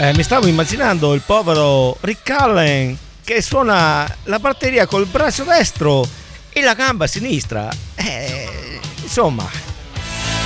Mi stavo immaginando il povero Rick Allen che suona la batteria col braccio destro e la gamba sinistra. Insomma,